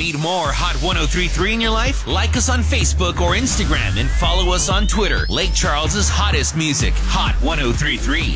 Need more Hot 103.3 in your life? Like us on Facebook or Instagram and follow us on Twitter. Lake Charles's hottest music, Hot 103.3.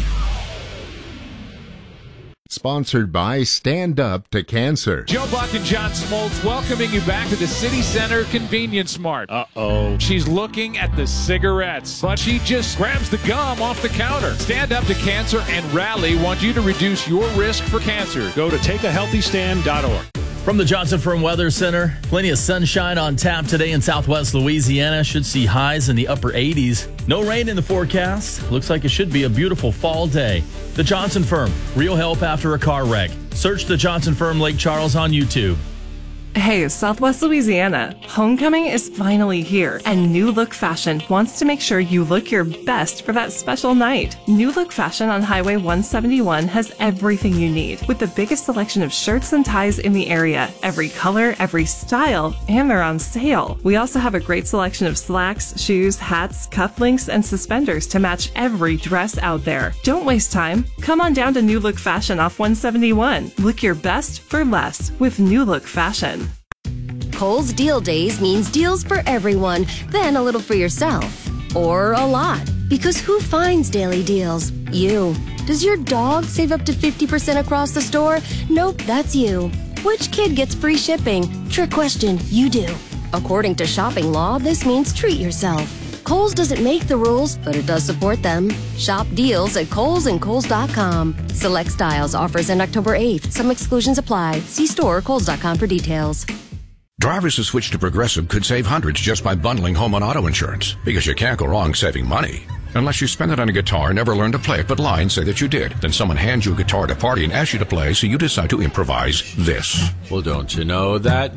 Sponsored by Stand Up to Cancer. Joe Buck and John Smoltz welcoming you back to the City Center Convenience Mart. Uh-oh. She's looking at the cigarettes, but she just grabs the gum off the counter. Stand Up to Cancer and Rally want you to reduce your risk for cancer. Go to takeahealthystand.org. From the Johnson Firm Weather Center, plenty of sunshine on tap today in southwest Louisiana. Should see highs in the upper 80s. No rain in the forecast. Looks like it should be a beautiful fall day. The Johnson Firm, real help after a car wreck. Search the Johnson Firm Lake Charles on YouTube. Hey, Southwest Louisiana, homecoming is finally here, and New Look Fashion wants to make sure you look your best for that special night. New Look Fashion on Highway 171 has everything you need, with the biggest selection of shirts and ties in the area, every color, every style, and they're on sale. We also have a great selection of slacks, shoes, hats, cufflinks, and suspenders to match every dress out there. Don't waste time. Come on down to New Look Fashion off 171. Look your best for less with New Look Fashion. Kohl's Deal Days means deals for everyone, then a little for yourself. Or a lot. Because who finds daily deals? You. Does your dog save up to 50% across the store? Nope, that's you. Which kid gets free shipping? Trick question, you do. According to shopping law, this means treat yourself. Kohl's doesn't make the rules, but it does support them. Shop deals at Kohl's and Kohl's.com. Select styles, offers end October 8th. Some exclusions apply. See store or Kohl's.com for details. Drivers who switch to Progressive could save hundreds just by bundling home and auto insurance, because you can't go wrong saving money. Unless you spend it on a guitar, never learn to play it, but lie and say that you did. Then someone hands you a guitar at a party and asks you to play, so you decide to improvise this. Well, don't you know that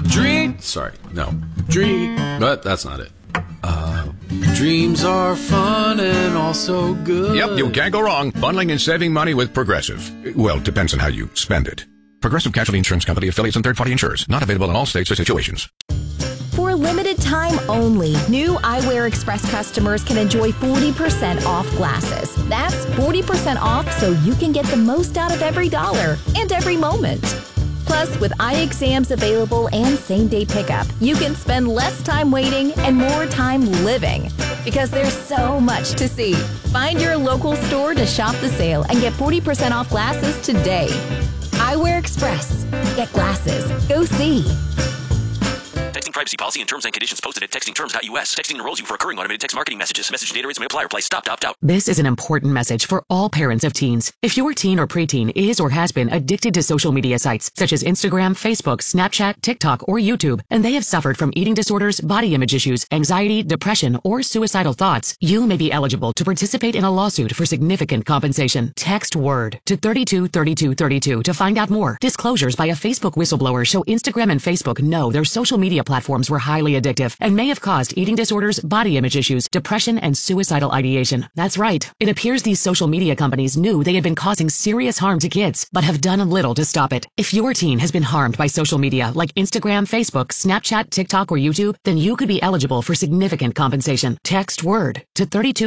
but that's not it. Dreams are fun and also good. Yep, you can't go wrong. Bundling and saving money with Progressive. Well, it depends on how you spend it. Progressive Casualty Insurance Company, affiliates, and third-party insurers. Not available in all states or situations. For a limited time only, new Eyewear Express customers can enjoy 40% off glasses. That's 40% off so you can get the most out of every dollar and every moment. Plus, with eye exams available and same-day pickup, you can spend less time waiting and more time living. Because there's so much to see. Find your local store to shop the sale and get 40% off glasses today. Eyewear Express. Get glasses. Go see. Texting privacy policy and terms and conditions posted at textingterms.us. Texting enrolls you for recurring automated text marketing messages. Message data rates may apply. Reply stop to opt out. This is an important message for all parents of teens. If your teen or preteen is or has been addicted to social media sites such as Instagram, Facebook, Snapchat, TikTok, or YouTube, and they have suffered from eating disorders, body image issues, anxiety, depression, or suicidal thoughts, you may be eligible to participate in a lawsuit for significant compensation. Text WORD to 323232 to find out more. Disclosures by a Facebook whistleblower show Instagram and Facebook know their social media platforms were highly addictive and may have caused eating disorders, body image issues, depression, and suicidal ideation. That's right. It appears these social media companies knew they had been causing serious harm to kids, but have done little to stop it. If your teen has been harmed by social media like Instagram, Facebook, Snapchat, TikTok, or YouTube, then you could be eligible for significant compensation. Text WORD to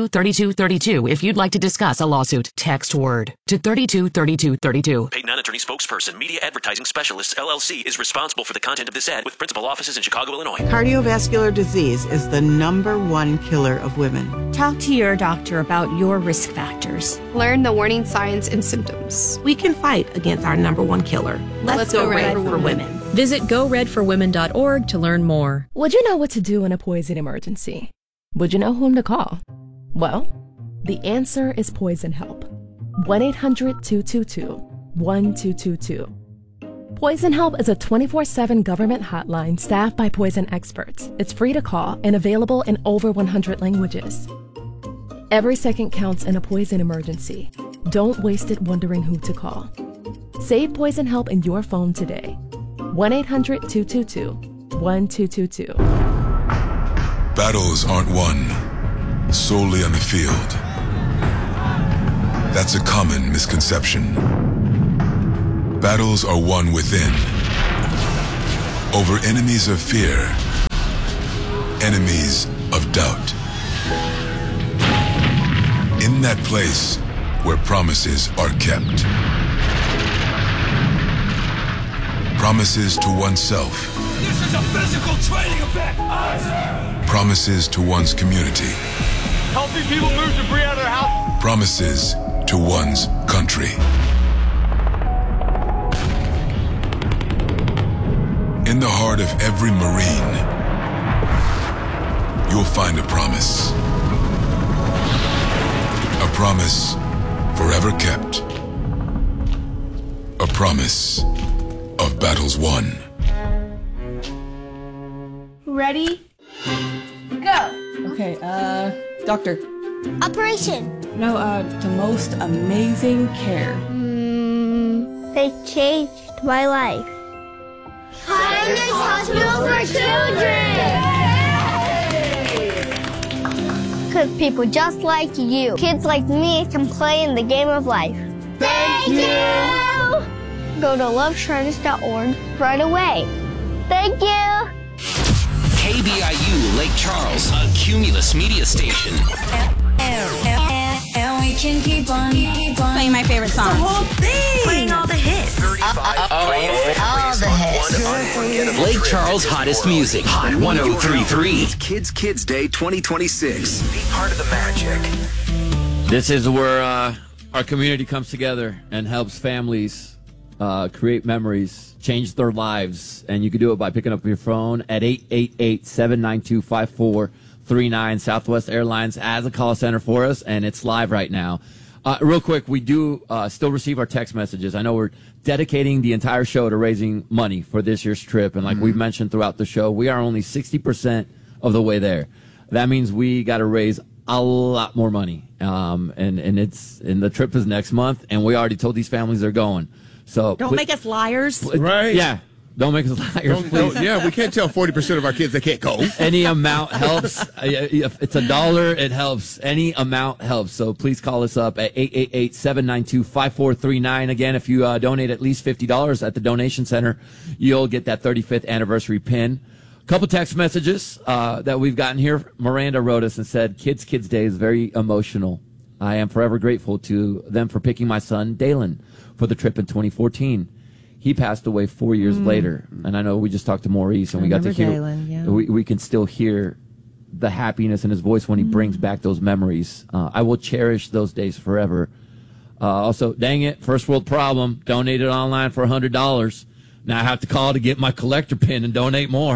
323232 if you'd like to discuss a lawsuit. Text WORD to 323232. Paid non-attorney spokesperson, Media Advertising Specialists, LLC, is responsible for the content of this ad with principal offices in Chicago, Illinois. Cardiovascular disease is the #1 killer of women. Talk to your doctor about your risk factors. Learn the warning signs and symptoms. We can fight against our #1 killer. Let's go red for women. Visit goredforwomen.org to learn more. Would you know what to do in a poison emergency? Would you know whom to call? Well, the answer is Poison Help. 1-800-222-1222. Poison Help is a 24/7 government hotline staffed by poison experts. It's free to call and available in over 100 languages. Every second counts in a poison emergency. Don't waste it wondering who to call. Save Poison Help in your phone today. 1-800-222-1222. Battles aren't won solely on the field. That's a common misconception. Battles are won within, over enemies of fear, enemies of doubt. In that place where promises are kept. Promises to oneself. This is a physical training event. Promises to one's community. Helping people move debris out of their house. Promises to one's country. In the heart of every Marine, you'll find a promise. A promise forever kept. A promise of battles won. Ready? Go. Okay, doctor. Operation. No, the most amazing care. They changed my life. Highness Hospital for Children! Because people just like you, kids like me, can play in the game of life. Thank you! Go to loveshriners.org right away. Thank you! KBIU Lake Charles, a Cumulus media station. And we can keep on playing my favorite songs. The whole thing. Playing all the hits. All the hits. Lake Charles' hottest music. Hot 1033. Kids Day 2026. Be part of the magic. This is where our community comes together and helps families create memories, change their lives. And you can do it by picking up your phone at 888-792-5439. Southwest Airlines has a call center for us, and it's live right now. Real quick, we do still receive our text messages. I know we're dedicating the entire show to raising money for this year's trip. And like we've mentioned throughout the show, we are only 60% of the way there. That means we got to raise a lot more money. And the trip is next month, and we already told these families they're going. So don't make us liars. Right. Yeah. Don't make us liars, please. Yeah, we can't tell 40% of our kids they can't go. Any amount helps. If it's $1, it helps. Any amount helps. So please call us up at 888-792-5439. Again, if you donate at least $50 at the donation center, you'll get that 35th anniversary pin. A couple text messages that we've gotten here. Miranda wrote us and said, Kids Day is very emotional. I am forever grateful to them for picking my son, Dalen, for the trip in 2014. He passed away 4 years later, and I know we just talked to Maurice, and we got to hear. Dalen, yeah. We can still hear the happiness in his voice when he brings back those memories. I will cherish those days forever. Also, dang it, first world problem. Donated online for $100. Now I have to call to get my collector pin and donate more.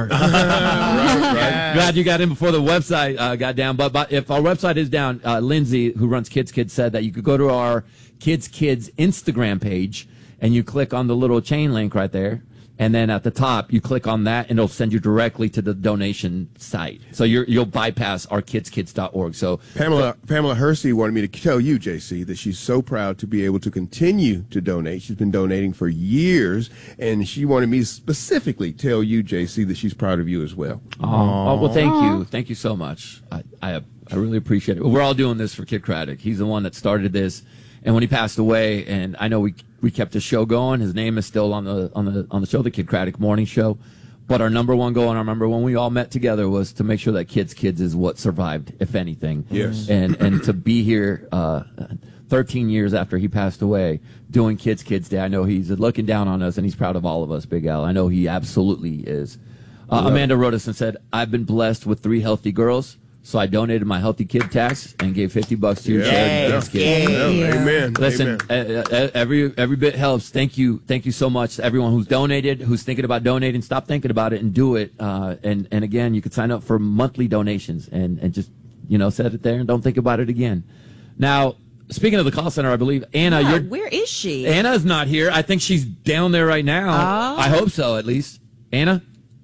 Right. Glad you got in before the website got down. But if our website is down, Lindsay, who runs Kids said that you could go to our Kids Instagram page, and you click on the little chain link right there, and then at the top you click on that, and it'll send you directly to the donation site. So you'll bypass our kidskids.org. So Pamela Hersey wanted me to tell you, JC, that she's so proud to be able to continue to donate. She's been donating for years, and she wanted me to specifically tell you, JC, that she's proud of you as well. Oh, well, thank you so much. I really appreciate it. We're all doing this for Kid Craddock. He's the one that started this. And when he passed away, and I know we kept the show going. His name is still on the show, the Kid Craddock Morning Show. But our number one goal, and I remember when we all met together, was to make sure that Kids is what survived, if anything. Yes. And to be here 13 years after he passed away, doing Kids Day, I know he's looking down on us, and he's proud of all of us, Big Al. I know he absolutely is. Amanda wrote us and said, I've been blessed with 3 healthy girls. So I donated my healthy kid tax and gave $50 to your charity. Amen. Listen, every bit helps. Thank you so much to everyone who's donated, who's thinking about donating. Stop thinking about it and do it. And again, you can sign up for monthly donations and just set it there and don't think about it again. Now, speaking of the call center, I believe Anna. Where is she? Anna's not here. I think she's down there right now. Oh. I hope so, at least. Anna.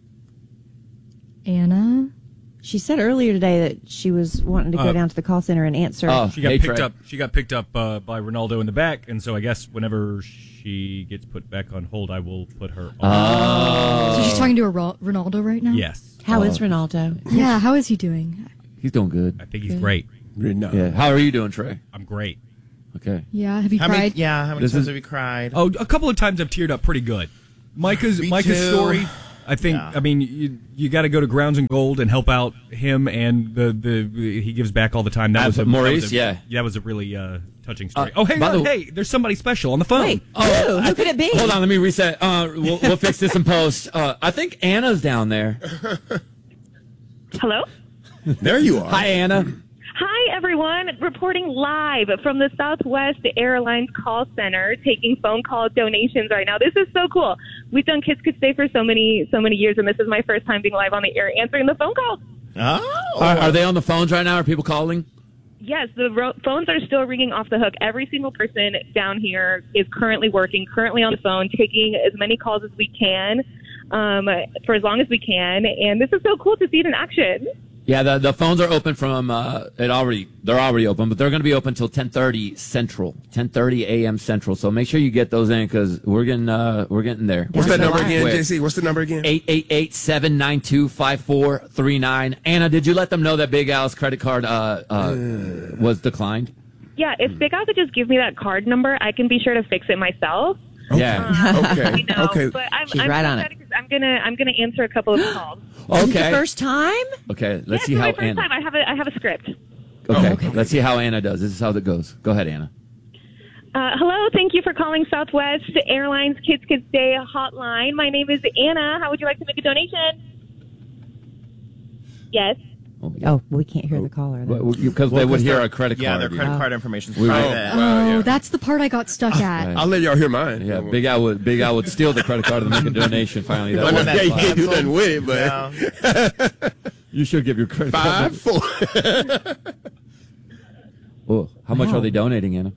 She said earlier today that she was wanting to go down to the call center and answer. She got picked up by Ronaldo in the back, and so I guess whenever she gets put back on hold, I will put her on. So she's talking to Ronaldo right now? Yes. How is Ronaldo? Yeah, how is he doing? He's doing good. I think he's great. Yeah. How are you doing, Trey? I'm great. Okay. Yeah, have you cried? How many times have you cried? Oh, a couple of times I've teared up pretty good. Micah's story. I think. Yeah. I mean, you got to go to Grounds and Gold and help out him, and he gives back all the time. That was Maurice. that was a really touching story. Hey, there's somebody special on the phone. Wait, who could it be? Hold on, let me reset. We'll fix this in post. I think Anna's down there. Hello? There you are. Hi, Anna. Hi, everyone. Reporting live from the Southwest Airlines call center, taking phone call donations right now. This is so cool. We've done Kids Could Stay for so many years, and this is my first time being live on the air answering the phone call. Oh. Are they on the phones right now? Are people calling? Yes, the phones are still ringing off the hook. Every single person down here is currently working, currently on the phone, taking as many calls as we can for as long as we can. And this is so cool to see it in action. Yeah, the phones are open from they're already open, but they're going to be open till 10:30 Central, 10:30 a.m. Central. So make sure you get those in because we're getting there. What's that number again, JC? What's the number again? 888-792-5439. Anna, did you let them know that Big Al's credit card was declined? Yeah, if Big Al could just give me that card number, I can be sure to fix it myself. Yeah. Okay. Okay. But I'm right on it. I'm gonna answer a couple of calls. Is it the first time? Okay. Let's see it's how my first Anna. time. I have a script. Okay. Let's see how Anna does. This is how it goes. Go ahead, Anna. Hello. Thank you for calling Southwest Airlines Kids Could Stay hotline. My name is Anna. How would you like to make a donation? Yes. Oh, we can't hear the caller. Because they would hear our credit card. Yeah, their credit card information's We private. That's the part I got stuck at. I'll let y'all hear mine. Yeah, Big Al would steal the credit card and make a donation. Finally, that yeah, you can't do nothing with it, but you should give your credit card. 5-4. Oh, how much are they donating, Anna?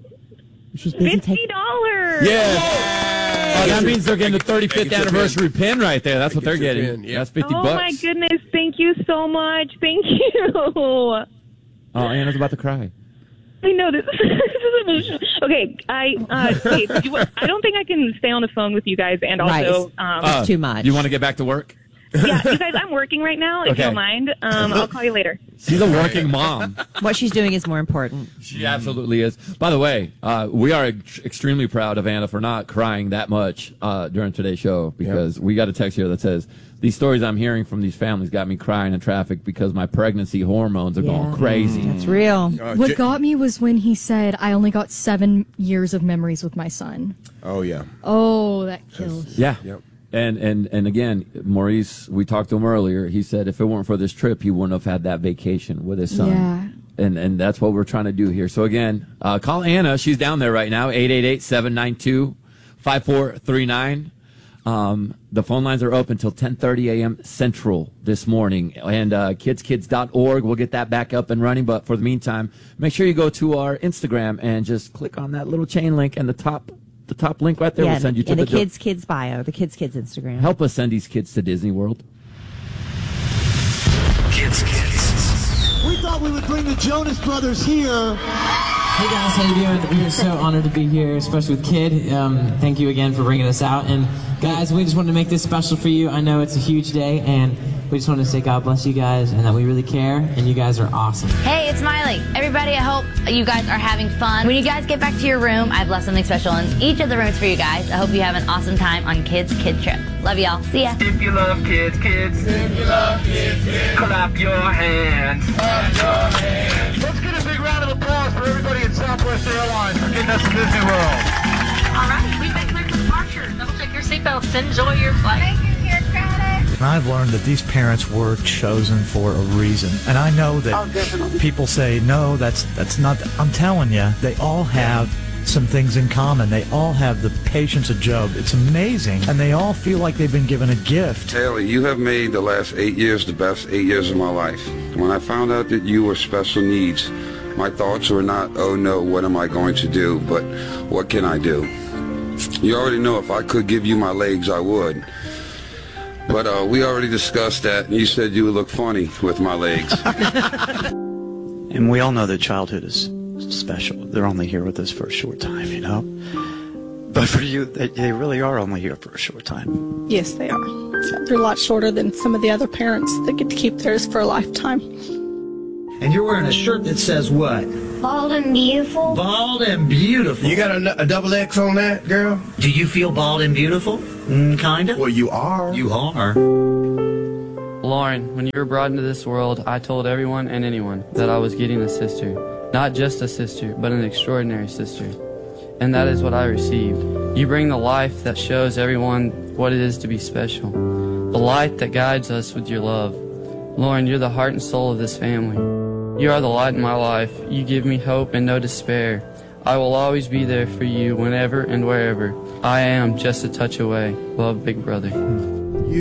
$50. Yeah. Oh, that means they're getting the 35th anniversary pin right there. That's what they're getting. Yeah. That's $50. Oh my goodness! Thank you so much. Thank you. Oh, Anna's about to cry. I know this. This is emotional. Okay, I don't think I can stay on the phone with you guys, and also it's too much. You want to get back to work? Yeah, you guys, I'm working right now. If you don't mind, I'll call you later. She's a working mom. What she's doing is more important. She absolutely is. By the way, we are extremely proud of Anna for not crying that much during today's show because we got a text here that says, these stories I'm hearing from these families got me crying in traffic because my pregnancy hormones are going crazy. That's real. What got me was when he said, I only got 7 years of memories with my son. Oh, yeah. Oh, that kills. Yeah. Yep. And again, Maurice, we talked to him earlier. He said if it weren't for this trip, he wouldn't have had that vacation with his son. Yeah. And that's what we're trying to do here. So again, call Anna. She's down there right now, 888-792-5439. The phone lines are open until 10:30 a.m. Central this morning. And kidskids.org, we'll get that back up and running. But for the meantime, make sure you go to our Instagram and just click on that little chain link and the top link right there will send you to the Kids bio, the Kids Instagram. Help us send these kids to Disney World. Kids. We thought we would bring the Jonas Brothers here. Hey guys, how you doing? We're so honored to be here, especially with Kid. Thank you again for bringing us out. And guys, we just wanted to make this special for you. I know it's a huge day, and we just wanted to say God bless you guys and that we really care, and you guys are awesome. Hey, it's Miley. Everybody, I hope you guys are having fun. When you guys get back to your room, I've left something special in each of the rooms for you guys. I hope you have an awesome time on Kids Kid Trip. Love y'all. See ya. If you love kids. If you love kids, clap your hands. Clap your hands. Let's get a big round of applause for everybody at Southwest Airlines for getting us to Disney World. All right, we've been cleared for departure. Double check your seatbelts. Enjoy your flight. Thank you, Kid Credit. And I've learned that these parents were chosen for a reason. And I know that people say, no, that's not. I'm telling you, they all have some things in common. They all have the patience of Job. It's amazing. And they all feel like they've been given a gift. Haley, you have made the last 8 years the best 8 years of my life. When I found out that you were special needs, my thoughts were not, oh no, what am I going to do, but what can I do? You already know if I could give you my legs, I would. But we already discussed that, and you said you would look funny with my legs. And we all know that childhood is special. They're only here with us for a short time, you know? But for you, they really are only here for a short time. Yes, they are. They're a lot shorter than some of the other parents that get to keep theirs for a lifetime. And you're wearing a shirt that says what? Bald and beautiful. Bald and beautiful. You got a double X on that, girl? Do you feel bald and beautiful? Kind of? Well, you are. You are. Lauren, when you were brought into this world, I told everyone and anyone that I was getting a sister. Not just a sister, but an extraordinary sister. And that is what I received. You bring the life that shows everyone what it is to be special. The light that guides us with your love. Lauren, you're the heart and soul of this family. You are the light in my life. You give me hope and no despair. I will always be there for you whenever and wherever. I am just a touch away. Love, Big Brother.